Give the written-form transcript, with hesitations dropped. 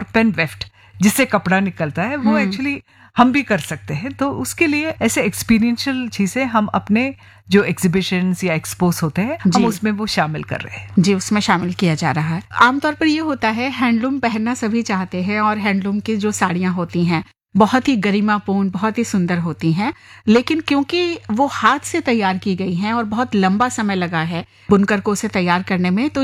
Pen weft जिससे कपड़ा निकलता है, वो एक्चुअली हम भी कर सकते हैं। तो उसके लिए ऐसे एक्सपीरियंशियल चीजें हम अपने जो एग्जीबिशंस या एक्सपोज होते हैं हम उसमें वो शामिल कर रहे हैं। जी, उसमें शामिल किया जा रहा है। आमतौर पर ये होता है हैंडलूम पहनना सभी चाहते हैं और हैंडलूम की जो साड़ियां होती हैं बहुत ही गरिमापूर्ण, बहुत ही सुंदर होती हैं, लेकिन क्योंकि वो हाथ से तैयार की गई हैं और बहुत लंबा समय लगा है बुनकर को उसे तैयार करने में, तो